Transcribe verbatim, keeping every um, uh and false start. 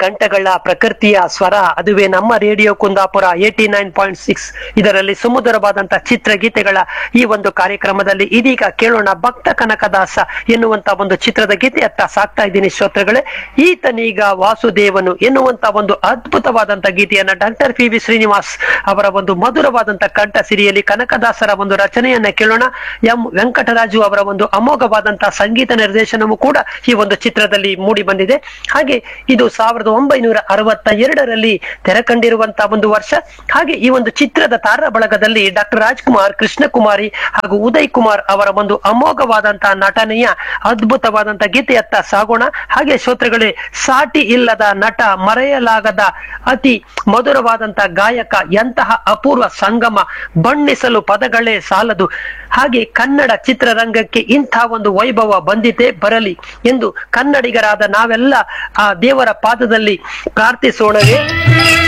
ಕಂಠಗಳ ಪ್ರಕೃತಿಯ ಸ್ವರ, ಅದುವೇ ನಮ್ಮ radio Kundapura eighty nine point six. ಇದರಲ್ಲಿ ಸುಮಧುರವಾದಂತಹ ಚಿತ್ರಗೀತೆಗಳ ಈ ಒಂದು ಕಾರ್ಯಕ್ರಮದಲ್ಲಿ ಇದೀಗ ಕೇಳೋಣ ಭಕ್ತ ಕನಕದಾಸ ಎನ್ನುವಂತ ಒಂದು ಚಿತ್ರದ ಗೀತೆಯತ್ತ ಸಾಕ್ತಾ ಇದ್ದೀನಿ ಶ್ರೋತೃಗಳೇ. ಈತನೀಗ ವಾಸುದೇವನು ಎನ್ನುವಂತ ಒಂದು ಅದ್ಭುತವಾದಂತ ಗೀತೆಯನ್ನ ಡಾಕ್ಟರ್ ಪಿ ವಿ ಶ್ರೀನಿವಾಸ್ ಅವರ ಒಂದು ಮಧುರವಾದಂತ ಕಂಠ ಸಿರಿಯಲ್ಲಿ ಕನಕದಾಸರ ಒಂದು ರಚನೆಯನ್ನ ಕೇಳೋಣ. ಎಂ ವೆಂಕಟರಾಜು ಅವರ ಒಂದು ಅಮೋಘವಾದಂತಹ ಸಂಗೀತ ನಿರ್ದೇಶನವೂ ಕೂಡ ಈ ಒಂದು ಚಿತ್ರದಲ್ಲಿ ಮೂಡಿ ಬಂದಿದೆ. ಹಾಗೆ ಇದು ಸಾವಿರದ ಒಂಬೈನೂರ ಅರವತ್ತ ಎರಡರಲ್ಲಿ ತೆರೆ ಕಂಡಿರುವಂತಹ ಒಂದು ವರ್ಷ. ಹಾಗೆ ಈ ಒಂದು ಚಿತ್ರದ ತಾರ ಬಳಗದಲ್ಲಿ ಡಾಕ್ಟರ್ ರಾಜ್ಕುಮಾರ್, ಕೃಷ್ಣಕುಮಾರಿ ಹಾಗೂ ಉದಯ್ ಕುಮಾರ್ ಅವರ ಒಂದು ಅಮೋಘವಾದಂತಹ ನಟನೆಯ ಅದ್ಭುತವಾದಂತಹ ಗೀತೆಯತ್ತ ಸಾಗೋಣ. ಹಾಗೆ ಶ್ರೋತೃಗಳೇ, ಸಾಟಿ ಇಲ್ಲದ ನಟ, ಮರೆಯಲಾಗದ ಅತಿ ಮಧುರವಾದಂತಹ ಗಾಯಕ, ಎಂತಹ ಅಪೂರ್ವ ಸಂಗಮ, ಬಣ್ಣಿಸಲು ಪದಗಳೇ ಸಾಲದು. ಹಾಗೆ ಕನ್ನಡ ಚಿತ್ರರಂಗಕ್ಕೆ ಇಂಥ ಒಂದು ವೈಭವ ಬಂದಿದೆ, ಬರಲಿ ಎಂದು ಕನ್ನಡಿಗರಾದ ನಾವೆಲ್ಲ ಆ ದೇವರ ಪಾದದಲ್ಲಿ ಪ್ರಾರ್ಥಿಸೋಣವೇ.